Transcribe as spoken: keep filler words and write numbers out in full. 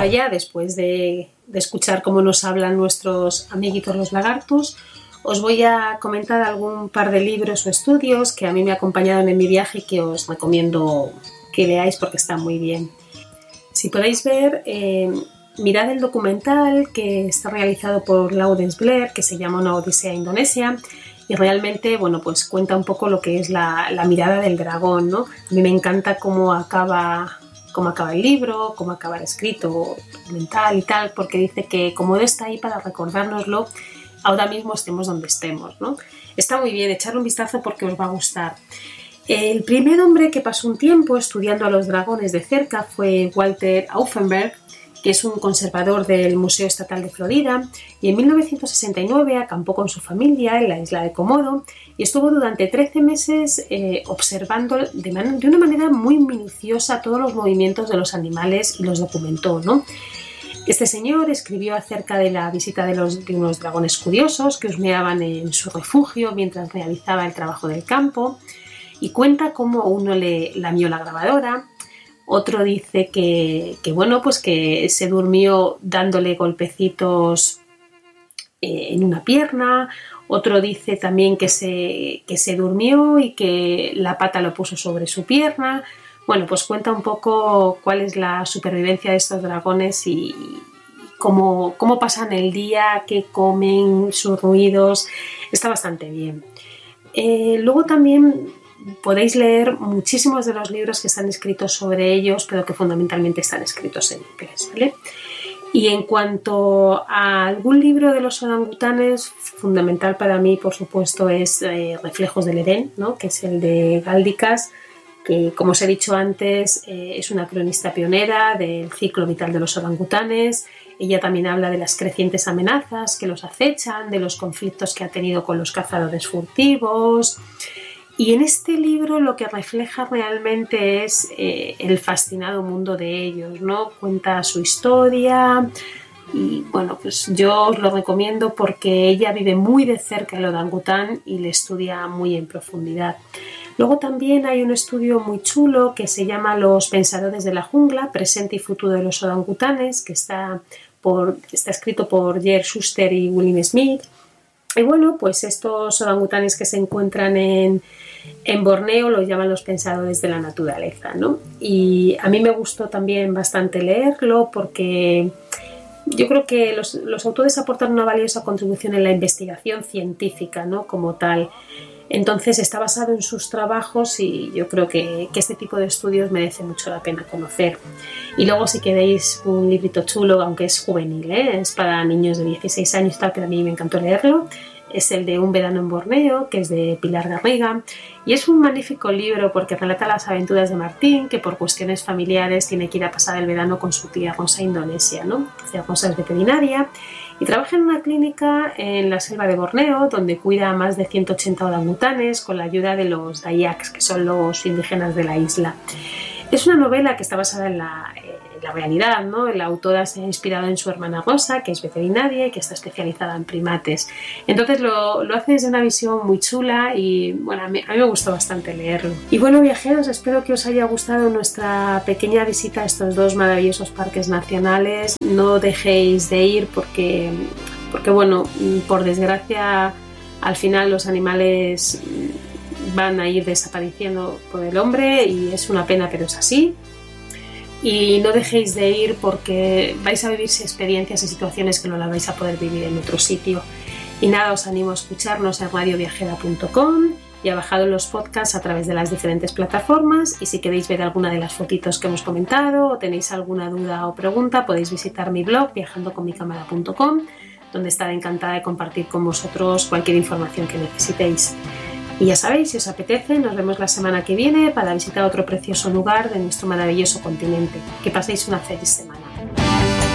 ahora ya, después de, de escuchar cómo nos hablan nuestros amiguitos los lagartos, os voy a comentar algún par de libros o estudios que a mí me acompañaron en mi viaje y que os recomiendo que leáis porque están muy bien. Si podéis ver, eh, mirad el documental que está realizado por Lawrence Blair, que se llama Una odisea a Indonesia, y realmente, bueno, pues cuenta un poco lo que es la, la mirada del dragón, ¿no? A mí me encanta cómo acaba, cómo acaba el libro, cómo acaba el escrito documental y tal, porque dice que como él está ahí para recordárnoslo, ahora mismo estemos donde estemos, ¿no? Está muy bien, echarle un vistazo porque os va a gustar. El primer hombre que pasó un tiempo estudiando a los dragones de cerca fue Walter Auffenberg, que es un conservador del Museo Estatal de Florida, y en mil novecientos sesenta y nueve acampó con su familia en la isla de Komodo y estuvo durante trece meses eh, observando de, man- de una manera muy minuciosa todos los movimientos de los animales y los documentó, ¿no? Este señor escribió acerca de la visita de, los, de unos dragones curiosos que husmeaban en su refugio mientras realizaba el trabajo del campo, y cuenta cómo uno le lamió la grabadora. Otro dice que, que, bueno, pues que se durmió dándole golpecitos eh, en una pierna. Otro dice también que se, que se durmió y que la pata lo puso sobre su pierna. Bueno, pues cuenta un poco cuál es la supervivencia de estos dragones y cómo, cómo pasan el día, qué comen, sus ruidos. Está bastante bien. Eh, luego también podéis leer muchísimos de los libros que están escritos sobre ellos, pero que fundamentalmente están escritos en inglés, ¿vale? Y en cuanto a algún libro de los orangutanes, fundamental para mí, por supuesto, es eh, Reflejos del Edén, ¿no? Que es el de Gáldicas, que, como os he dicho antes, eh, es una cronista pionera del ciclo vital de los orangutanes. Ella también habla de las crecientes amenazas que los acechan, de los conflictos que ha tenido con los cazadores furtivos. Y en este libro lo que refleja realmente es eh, el fascinado mundo de ellos, ¿no? Cuenta su historia y, bueno, pues yo os lo recomiendo porque ella vive muy de cerca el orangután y le estudia muy en profundidad. Luego también hay un estudio muy chulo que se llama Los pensadores de la jungla, presente y futuro de los orangutanes, que está, por, está escrito por Jerry Schuster y William Smith. Y bueno, pues estos orangutanes que se encuentran en, en Borneo los llaman los pensadores de la naturaleza, ¿no? Y a mí me gustó también bastante leerlo porque yo creo que los, los autores aportan una valiosa contribución en la investigación científica, ¿no? Como tal. Entonces está basado en sus trabajos y yo creo que, que este tipo de estudios merece mucho la pena conocer. Y luego, si queréis un librito chulo, aunque es juvenil, ¿eh? Es para niños de dieciséis años, tal, pero a mí me encantó leerlo, es el de Un verano en Borneo, que es de Pilar Garriga, y es un magnífico libro porque relata las aventuras de Martín, que por cuestiones familiares tiene que ir a pasar el verano con su tía Rosa a Indonesia, ¿no? Tía Rosa es veterinaria y trabaja en una clínica en la selva de Borneo, donde cuida a más de ciento ochenta orangutanes con la ayuda de los Dayaks, que son los indígenas de la isla. Es una novela que está basada en la, en la realidad, ¿no? La autora se ha inspirado en su hermana Rosa, que es veterinaria y que está especializada en primates. Entonces lo, lo hace desde una visión muy chula y, bueno, a mí, a mí me gustó bastante leerlo. Y bueno, viajeros, espero que os haya gustado nuestra pequeña visita a estos dos maravillosos parques nacionales. No dejéis de ir porque, porque bueno, por desgracia, al final los animales van a ir desapareciendo por el hombre y es una pena, pero es así. Y no dejéis de ir porque vais a vivirse experiencias y situaciones que no las vais a poder vivir en otro sitio. Y nada, os animo a escucharnos en radio viajera punto com y a bajar los podcasts a través de las diferentes plataformas. Y si queréis ver alguna de las fotitos que hemos comentado o tenéis alguna duda o pregunta, podéis visitar mi blog viajando con mi cámara punto com, donde estaré encantada de compartir con vosotros cualquier información que necesitéis. Y ya sabéis, si os apetece, nos vemos la semana que viene para visitar otro precioso lugar de nuestro maravilloso continente. Que paséis una feliz semana.